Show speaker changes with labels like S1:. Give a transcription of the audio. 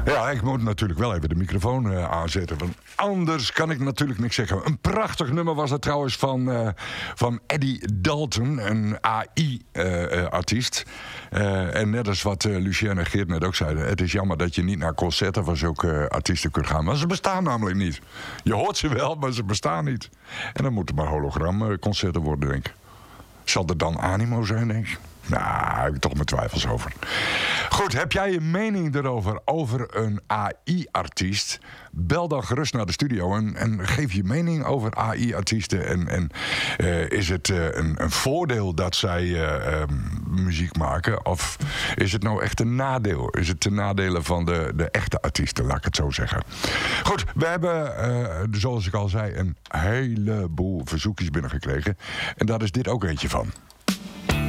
S1: Ja, ik moet natuurlijk wel even de microfoon aanzetten. Want anders kan ik natuurlijk niks zeggen. Een prachtig nummer was het trouwens van Eddie Dalton, een AI-artiest. En net als wat Lucien en Geert net ook zeiden. Het is jammer dat je niet naar concerten van zulke artiesten kunt gaan. Maar ze bestaan namelijk niet. Je hoort ze wel, maar ze bestaan niet. En dan moeten maar hologramconcerten worden, denk ik. Zal er dan animo zijn, denk ik? Nou, heb ik toch mijn twijfels over. Goed, heb jij een mening erover, over een AI-artiest? Bel dan gerust naar de studio en geef je mening over AI-artiesten. En is het een voordeel dat zij muziek maken? Of is het nou echt een nadeel? Is het ten nadele van de echte artiesten, laat ik het zo zeggen. Goed, we hebben, zoals ik al zei, een heleboel verzoekjes binnengekregen. En daar is dit ook eentje van.